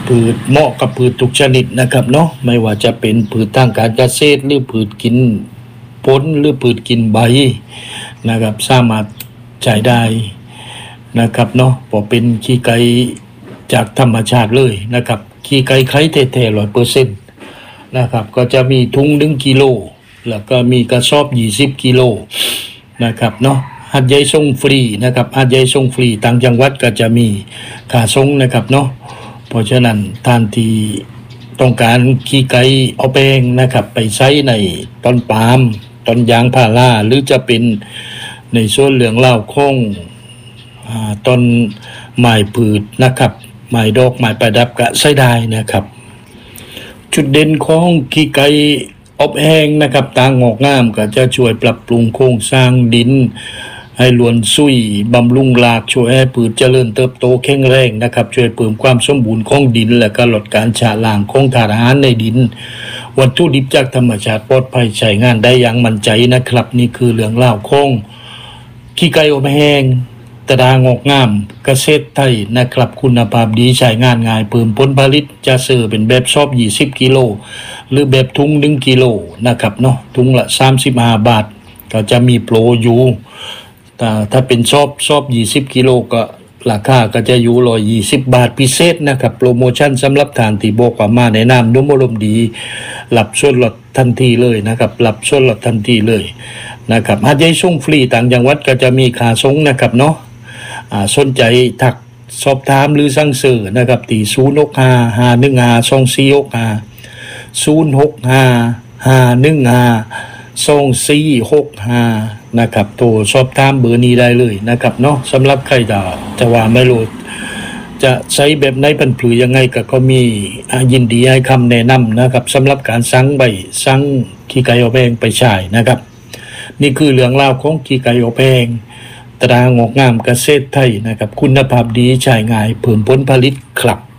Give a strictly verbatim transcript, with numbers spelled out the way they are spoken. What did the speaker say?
พืชเหมาะกับพืชทุกชนิดนะครับเนาะไม่ว่าจะเป็นพืชทางการเกษตรหรือพืชกินผลหรือพืชกินใบนะครับสามารถใช้ได้นะครับเนาะพอเป็นขี้ไก่จากธรรมชาติเลยนะครับขี้ไก่ไข่แท้ๆ ร้อยเปอร์เซ็นต์ นะครับก็จะมีถุงหนึ่งกิโลแล้วก็มีกระสอบยี่สิบกิโลนะครับเนาะหัดใหญ่ส่งฟรีนะครับหัดใหญ่ส่งฟรีต่างจังหวัดก็จะมีค่าส่งนะครับเนาะเพราะฉะนั้นท่านที่ต้องการขี้ไก่เอาแป้งนะครับไปใช้ในต้นปาล์มต้นยางพาราหรือจะเป็นในส่วนเหลืองเล่าคงอ่าต้นไม้พืชนะครับไม้ดอกไม้ประดับก็ใช้ได้นะครับจุดเด่นของขี้ไก่อบแห้งนะครับตางงอกงามก็จะช่วยปรับปรุงโครงสร้างดินให้ล้วนซุยบำรุงรากช่วยให้พืชเจริญเติบโตแข็งแรงนะครับช่วยเพิ่มความสมบูรณ์ของดินและก็ลดการฉาล้างของธาตุอาหารในดินวัตถุดิบจากธรรมชาติปลอดภัยใช้งานได้อย่างมั่นใจนะครับนี่คือเรื่องเล่าของขี้ไก่อบแห้งตะดางอกงามเกษตรไทยนะครับคุณภาพดีใช้งานง่ายเพิ่มผลผลิตจะซื้อเป็นแบบชอบยี่สิบกิโลหรือแบบถุงหนึ่งกิโลนะครับเนาะถุงละสามสิบห้าบาทก็จะมีโปรอยู่แต่ถ้าเป็นชอบชอบยี่สิบกิโลก็ราคาก็จะอยู่หนึ่งร้อยยี่สิบบาทพิเศษนะครับโปรโมชั่นสำหรับทานที่บอกว่ามาแนะนำนุ่มอารมณ์ดีรับส่วนลดทันทีเลยนะครับรับส่วนลดทันทีเลยนะครับหากจะส่งฟรีต่างจังหวัดก็จะมีค่าส่งนะครับเนาะอ่าสนใจทักสอบถามหรือสั่งซื้อนะครับที่ศูนย์ หก ห้า ห้า หนึ่ง ห้า สอง สี่ หก ห้า ศูนย์ หก ห้า ห้า หนึ่ง ห้า สอง สี่ หก ห้านะครับโทรสอบถามเบอร์นี้ได้เลยนะครับเนาะสำหรับใครจะจะว่าไม่รู้จะใช้แบบไหนเป็นผือยังไงก็ก็มียินดีให้คำแนะนำนะครับสำหรับการสั่งใบสั่งขี้ไก่อบแห้งไปใช้นะครับนี่คือเรื่องราวของขี้ไก่อบแห้งตรางอกงามเกษตรไทยนะครับคุณภาพดีใช้ง่ายเพิ่มผลผลิตครับ